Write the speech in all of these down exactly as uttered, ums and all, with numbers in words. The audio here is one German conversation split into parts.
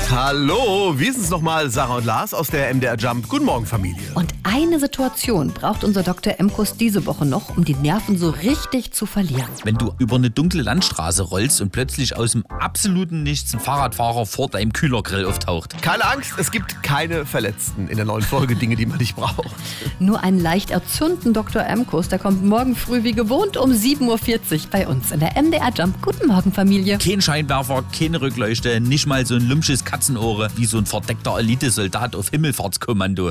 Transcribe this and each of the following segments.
Hallo, wir sind's nochmal, Sarah und Lars aus der M D R Jump. Guten Morgen, Familie. Und eine Situation braucht unser Doktor Emkus diese Woche noch, um die Nerven so richtig zu verlieren. Wenn du über eine dunkle Landstraße rollst und plötzlich aus dem absoluten Nichts ein Fahrradfahrer vor deinem Kühlergrill auftaucht. Keine Angst, es gibt keine Verletzten in der neuen Folge Dinge, die man nicht braucht. Nur einen leicht erzürnten Doktor Emkus, der kommt morgen früh wie gewohnt um sieben Uhr vierzig bei uns in der M D R Jump. Guten Morgen, Familie. Kein Scheinwerfer, keine Rückleuchte, nicht mal so ein lumsches Katzenohre wie so ein verdeckter Elitesoldat auf Himmelfahrtskommando.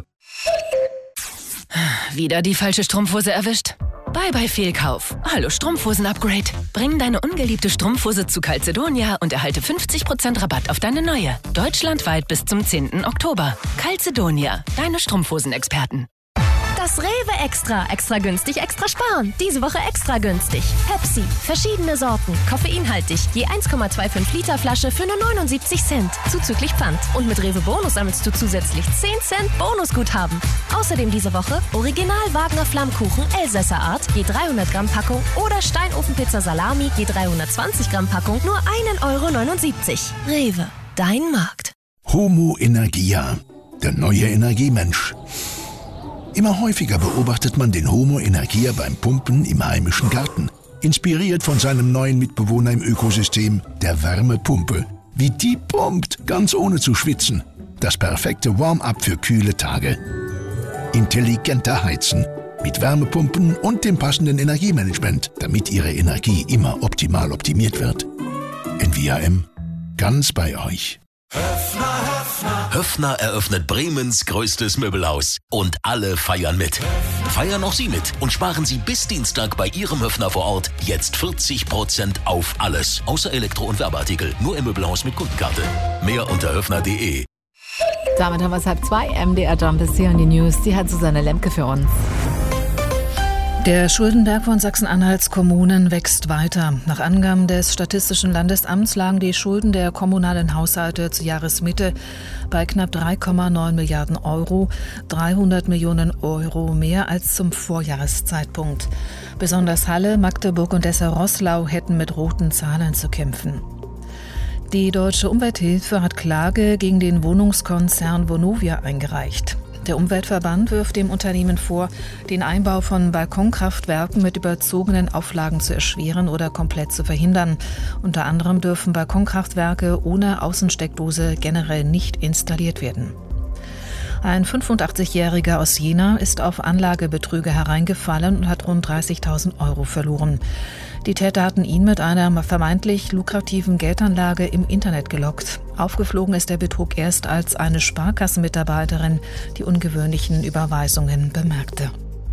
Wieder die falsche Strumpfhose erwischt? Bye bye Fehlkauf. Hallo Strumpfhosen-Upgrade. Bring deine ungeliebte Strumpfhose zu Calzedonia und erhalte fünfzig Prozent Rabatt auf deine neue. Deutschlandweit bis zum zehnten Oktober. Calzedonia, deine Strumpfhosen-Experten. Das Rewe Extra. Extra günstig, extra sparen. Diese Woche extra günstig. Pepsi. Verschiedene Sorten. Koffeinhaltig. Je eins Komma fünfundzwanzig Liter Flasche für nur neunundsiebzig Cent. Zuzüglich Pfand. Und mit Rewe Bonus sammelst du zusätzlich zehn Cent Bonusguthaben. Außerdem diese Woche Original Wagner Flammkuchen Elsässer Art. Je dreihundert Gramm Packung. Oder Steinofenpizza Salami. Je dreihundertzwanzig Gramm Packung. Nur ein Euro neunundsiebzig. Rewe. Dein Markt. Homo Energia. Der neue Energiemensch. Immer häufiger beobachtet man den Homo Energia beim Pumpen im heimischen Garten. Inspiriert von seinem neuen Mitbewohner im Ökosystem, der Wärmepumpe. Wie die pumpt, ganz ohne zu schwitzen. Das perfekte Warm-up für kühle Tage. Intelligenter Heizen. Mit Wärmepumpen und dem passenden Energiemanagement, damit Ihre Energie immer optimal optimiert wird. N V A M. Ganz bei euch. Höffner eröffnet Bremens größtes Möbelhaus. Und alle feiern mit. Feiern auch Sie mit und sparen Sie bis Dienstag bei Ihrem Höffner vor Ort jetzt vierzig Prozent auf alles. Außer Elektro- und Werbeartikel. Nur im Möbelhaus mit Kundenkarte. Mehr unter höffner punkt de. Damit haben wir es halb zwei. M D R Jump ist hier in die News. Die hat Susanne Lemke für uns. Der Schuldenberg von Sachsen-Anhalts Kommunen wächst weiter. Nach Angaben des Statistischen Landesamts lagen die Schulden der kommunalen Haushalte zur Jahresmitte bei knapp drei Komma neun Milliarden Euro, dreihundert Millionen Euro mehr als zum Vorjahreszeitpunkt. Besonders Halle, Magdeburg und Dessau-Roßlau hätten mit roten Zahlen zu kämpfen. Die Deutsche Umwelthilfe hat Klage gegen den Wohnungskonzern Vonovia eingereicht. Der Umweltverband wirft dem Unternehmen vor, den Einbau von Balkonkraftwerken mit überzogenen Auflagen zu erschweren oder komplett zu verhindern. Unter anderem dürfen Balkonkraftwerke ohne Außensteckdose generell nicht installiert werden. Ein fünfundachtzigjähriger aus Jena ist auf Anlagebetrüger hereingefallen und hat rund dreißigtausend Euro verloren. Die Täter hatten ihn mit einer vermeintlich lukrativen Geldanlage im Internet gelockt. Aufgeflogen ist der Betrug erst, als eine Sparkassenmitarbeiterin die ungewöhnlichen Überweisungen bemerkte.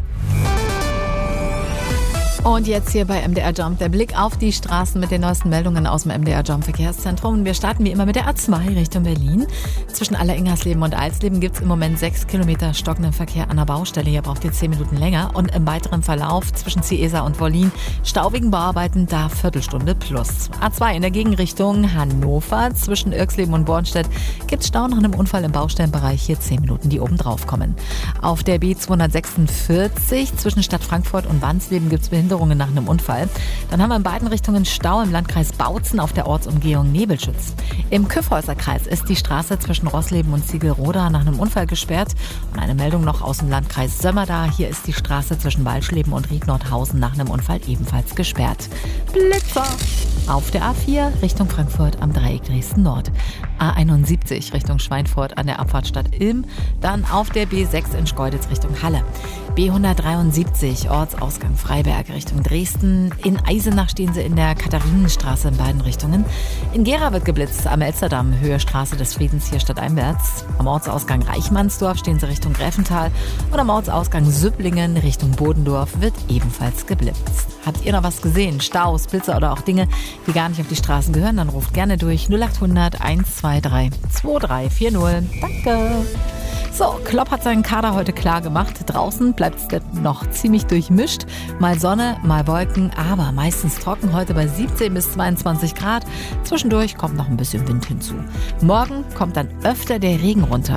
Und jetzt hier bei M D R Jump der Blick auf die Straßen mit den neuesten Meldungen aus dem M D R Jump Verkehrszentrum. Wir starten wie immer mit der A zwei Richtung Berlin. Zwischen Aller-Ingersleben und Alsleben gibt es im Moment sechs Kilometer stockenden Verkehr an der Baustelle. Hier braucht ihr zehn Minuten länger. Und im weiteren Verlauf zwischen Ciesa und Wollin staubigen Bauarbeiten da Viertelstunde plus. A zwei in der Gegenrichtung Hannover. Zwischen Irxleben und Bornstedt gibt es Stau nach einem Unfall im Baustellenbereich. Hier zehn Minuten, die oben drauf kommen. Auf der B zweihundertsechsundvierzig zwischen Stadt Frankfurt und Wansleben gibt es Behinderungen nach einem Unfall. Dann haben wir in beiden Richtungen Stau im Landkreis Bautzen auf der Ortsumgehung Nebelschütz. Im Kyffhäuserkreis ist die Straße zwischen Rossleben und Ziegelroda nach einem Unfall gesperrt. Und eine Meldung noch aus dem Landkreis Sömmerda. Hier ist die Straße zwischen Walschleben und Ried-Nordhausen nach einem Unfall ebenfalls gesperrt. Blitzer! Auf der A vier Richtung Frankfurt am Dreieck Dresden-Nord. A einundsiebzig Richtung Schweinfurt an der Abfahrtstadt Ilm. Dann auf der B sechs in Schkeuditz Richtung Halle. B hundertdreiundsiebzig Ortsausgang Freiberg Richtung Dresden. In Eisenach stehen sie in der Katharinenstraße in beiden Richtungen. In Gera wird geblitzt am Elsterdamm, Höhe Straße des Friedens hier stadteinwärts. Am Ortsausgang Reichmannsdorf stehen sie Richtung Gräfental. Und am Ortsausgang Süpplingen Richtung Bodendorf wird ebenfalls geblitzt. Habt ihr noch was gesehen? Staus, Blitzer oder auch Dinge, die gar nicht auf die Straßen gehören? Dann ruft gerne durch null achthundert hundertzweiundzwanzig zweiunddreißig vierzig. Danke! So, Klopp hat seinen Kader heute klar gemacht. Draußen bleibt es noch ziemlich durchmischt. Mal Sonne, mal Wolken, aber meistens trocken. Heute bei siebzehn bis zweiundzwanzig Grad. Zwischendurch kommt noch ein bisschen Wind hinzu. Morgen kommt dann öfter der Regen runter.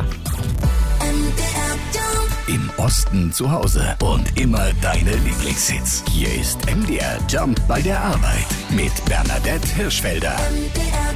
Im Osten zu Hause und immer deine Lieblingshits. Hier ist M D R Jump bei der Arbeit mit Bernadette Hirschfelder.